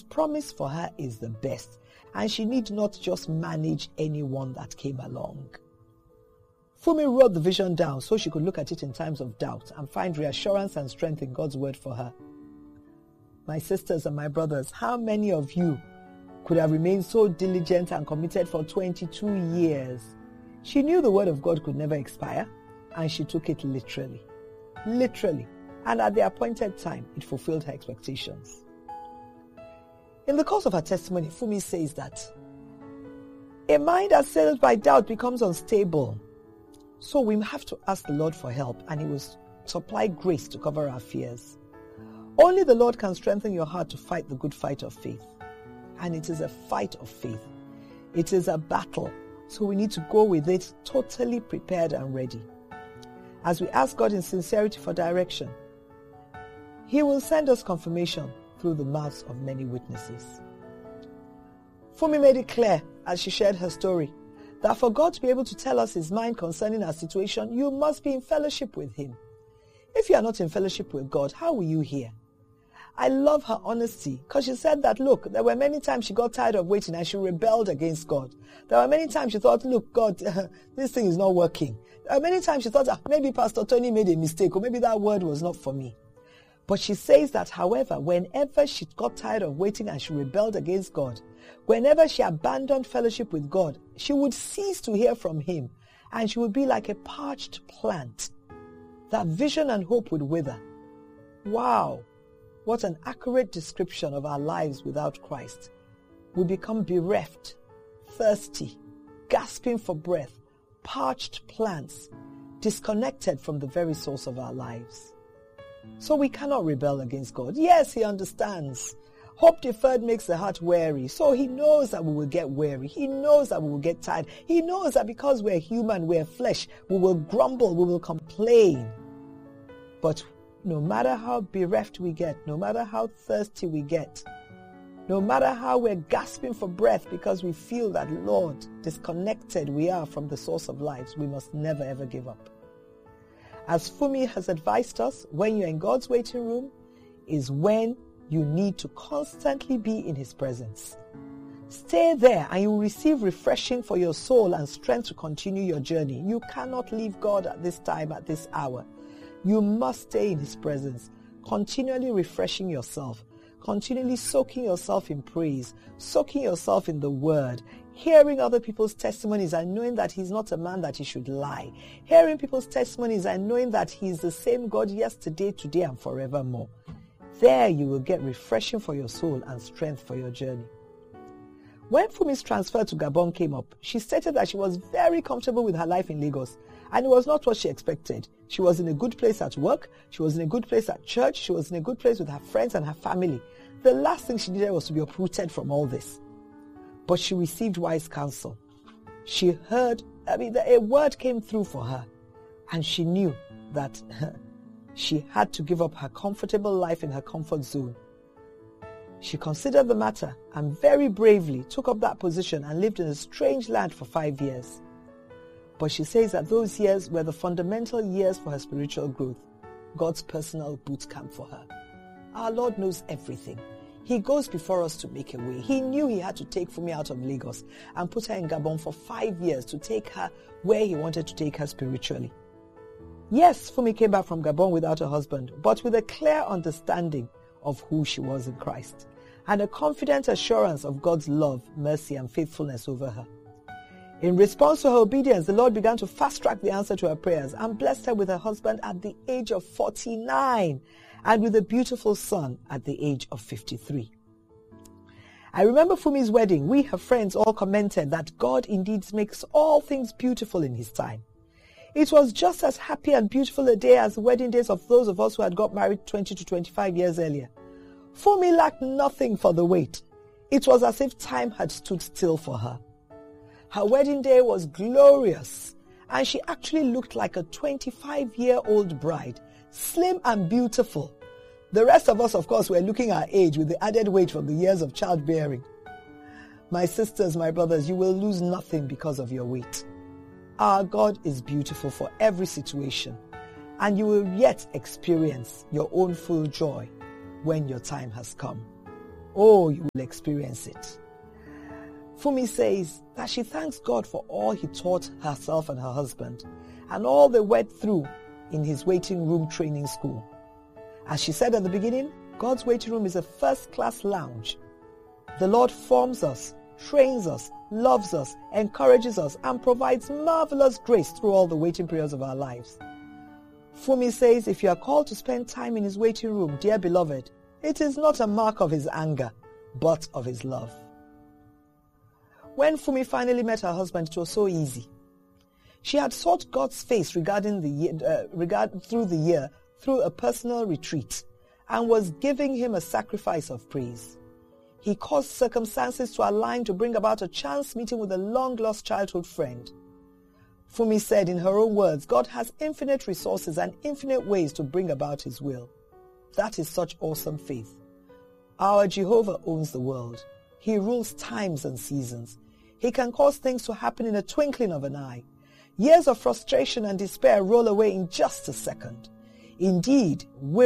Christ's promise for her is the best, and she need not just manage anyone that came along. Fumi wrote the vision down so she could look at it in times of doubt and find reassurance and strength in God's word for her. My sisters and my brothers, how many of you could have remained so diligent and committed for 22 years? She knew the word of God could never expire, and she took it literally. Literally. And at the appointed time, it fulfilled her expectations. In the course of her testimony, Fumi says that a mind assailed by doubt becomes unstable. So we have to ask the Lord for help, and He will supply grace to cover our fears. Only the Lord can strengthen your heart to fight the good fight of faith. And it is a fight of faith. It is a battle. So we need to go with it totally prepared and ready. As we ask God in sincerity for direction, He will send us confirmation through the mouths of many witnesses. Fumi made it clear as she shared her story that for God to be able to tell us His mind concerning our situation, you must be in fellowship with Him. If you are not in fellowship with God, how will you hear? I love her honesty because she said that, look, there were many times she got tired of waiting and she rebelled against God. There were many times she thought, look, God, this thing is not working. There were many times she thought, maybe Pastor Tony made a mistake or maybe that word was not for me. But she says that, however, whenever she got tired of waiting and she rebelled against God, whenever she abandoned fellowship with God, she would cease to hear from Him and she would be like a parched plant. That vision and hope would wither. Wow! What an accurate description of our lives without Christ. We become bereft, thirsty, gasping for breath, parched plants, disconnected from the very source of our lives. So we cannot rebel against God. Yes, He understands. Hope deferred makes the heart weary. So He knows that we will get weary. He knows that we will get tired. He knows that because we're human, we're flesh, we will grumble, we will complain. But no matter how bereft we get, no matter how thirsty we get, no matter how we're gasping for breath because we feel that, Lord, disconnected we are from the source of lives, we must never ever give up. As Fumi has advised us, when you're in God's waiting room is when you need to constantly be in His presence. Stay there and you will receive refreshing for your soul and strength to continue your journey. You cannot leave God at this time, at this hour. You must stay in His presence, continually refreshing yourself, continually soaking yourself in praise, soaking yourself in the Word, hearing other people's testimonies and knowing that He's not a man that He should lie, hearing people's testimonies and knowing that He is the same God yesterday, today, and forevermore. There you will get refreshing for your soul and strength for your journey. When Fumi's transfer to Gabon came up, she stated that she was very comfortable with her life in Lagos, and it was not what she expected. She was in a good place at work, she was in a good place at church, she was in a good place with her friends and her family. The last thing she needed was to be uprooted from all this. But she received wise counsel. She heard, a word came through for her, and she knew that she had to give up her comfortable life in her comfort zone. She considered the matter and very bravely took up that position and lived in a strange land for 5 years. But she says that those years were the fundamental years for her spiritual growth, God's personal boot camp for her. Our Lord knows everything. He goes before us to make a way. He knew He had to take Fumi out of Lagos and put her in Gabon for 5 years to take her where He wanted to take her spiritually. Yes, Fumi came back from Gabon without a husband, but with a clear understanding of who she was in Christ and a confident assurance of God's love, mercy, and faithfulness over her. In response to her obedience, the Lord began to fast-track the answer to her prayers and blessed her with a husband at the age of 49 and with a beautiful son at the age of 53. I remember Fumi's wedding. We, her friends, all commented that God indeed makes all things beautiful in His time. It was just as happy and beautiful a day as the wedding days of those of us who had got married 20 to 25 years earlier. Fumi lacked nothing for the wait. It was as if time had stood still for her. Her wedding day was glorious, and she actually looked like a 25-year-old bride, slim and beautiful. The rest of us, of course, were looking our age with the added weight from the years of childbearing. My sisters, my brothers, you will lose nothing because of your weight. Our God is beautiful for every situation, and you will yet experience your own full joy when your time has come. Oh, you will experience it. Fumi says that she thanks God for all he taught herself and her husband and all they went through in his waiting room training school. As she said at the beginning, God's waiting room is a first-class lounge. The Lord forms us, trains us, loves us, encourages us, and provides marvelous grace through all the waiting periods of our lives. Fumi says if you are called to spend time in his waiting room, dear beloved, it is not a mark of his anger, but of his love. When Fumi finally met her husband, it was so easy. She had sought God's face through the year through a personal retreat and was giving him a sacrifice of praise. He caused circumstances to align to bring about a chance meeting with a long-lost childhood friend. Fumi said in her own words, God has infinite resources and infinite ways to bring about his will. That is such awesome faith. Our Jehovah owns the world. He rules times and seasons. He can cause things to happen in a twinkling of an eye. Years of frustration and despair roll away in just a second. Indeed,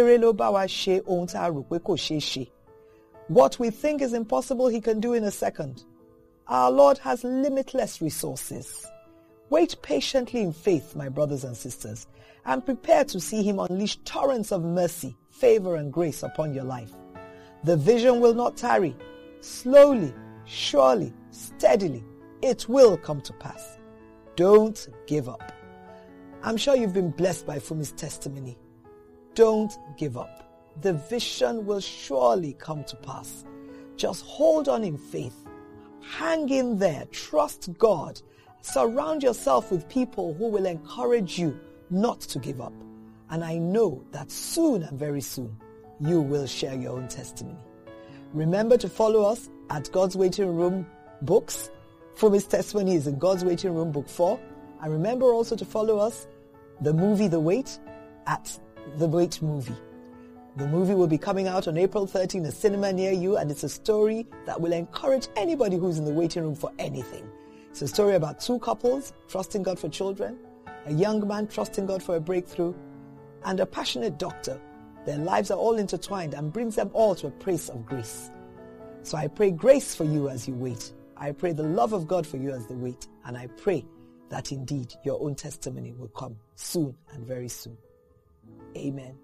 what we think is impossible, he can do in a second. Our Lord has limitless resources. Wait patiently in faith, my brothers and sisters, and prepare to see him unleash torrents of mercy, favor, and grace upon your life. The vision will not tarry. Slowly, surely, steadily, it will come to pass. Don't give up. I'm sure you've been blessed by Fumi's testimony. Don't give up. The vision will surely come to pass. Just hold on in faith. Hang in there. Trust God. Surround yourself with people who will encourage you not to give up. And I know that soon and very soon, you will share your own testimony. Remember to follow us at God's Waiting Room Books. Fumi's testimony is in God's Waiting Room Book 4. And remember also to follow us, the movie The Wait, at The Wait Movie. The movie will be coming out on April 30 in a cinema near you, and it's a story that will encourage anybody who's in the waiting room for anything. It's a story about two couples trusting God for children, a young man trusting God for a breakthrough, and a passionate doctor. Their lives are all intertwined and brings them all to a place of grace. So I pray grace for you as you wait. I pray the love of God for you as you wait. And I pray that indeed your own testimony will come soon and very soon. Amen.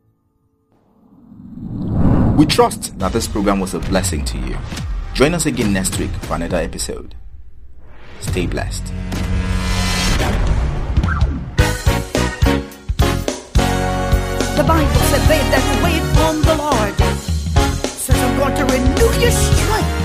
We trust that this program was a blessing to you. Join us again next week for another episode. Stay blessed. The Bible said, they that wait on the Lord says, I'm going to renew your strength.